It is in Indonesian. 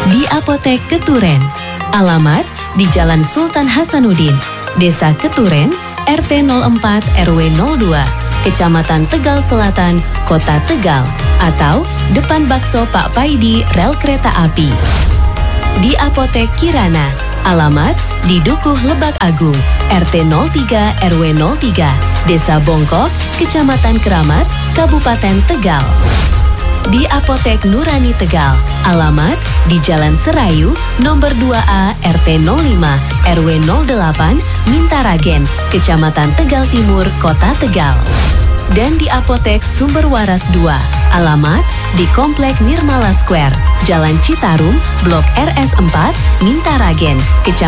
Di Apotek Keturen. Alamat di Jalan Sultan Hasanuddin, Desa Keturen, RT 04 RW 02, Kecamatan Tegal Selatan, Kota Tegal, atau depan bakso Pak Paidi rel kereta api. Di Apotek Kirana. Alamat di Dukuh Lebak Agung, RT 03 RW 03, Desa Bongkok, Kecamatan Keramat, Kabupaten Tegal. Di Apotek Nurani Tegal. Alamat di Jalan Serayu, nomor 2A, RT 05, RW 08, Mintaragen, Kecamatan Tegal Timur, Kota Tegal. Dan di Apotek Sumber Waras 2. Alamat di Komplek Nirmala Square, Jalan Citarum, Blok RS 4, Mintaragen, Kecamatan